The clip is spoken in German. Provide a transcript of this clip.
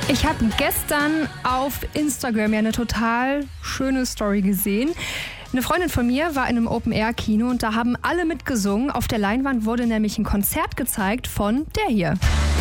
Ich habe gestern auf Instagram ja eine total schöne Story gesehen. Eine Freundin von mir war in einem Open-Air-Kino und da haben alle mitgesungen. Auf der Leinwand wurde nämlich ein Konzert gezeigt von der hier.